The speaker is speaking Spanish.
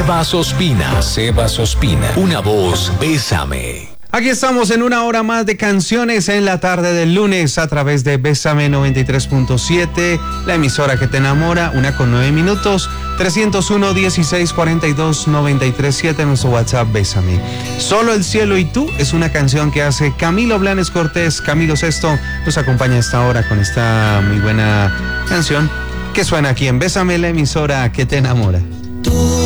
Sebas Ospina. Una voz, Bésame. Aquí estamos en una hora más de canciones en la tarde del lunes a través de Bésame 93.7, la emisora que te enamora, 1:09, 301-1642-937, nuestro WhatsApp Bésame. Solo el cielo y tú es una canción que hace Camilo Blanes Cortés. Camilo Sesto nos acompaña a esta hora con esta muy buena canción que suena aquí en Bésame, la emisora que te enamora. Tú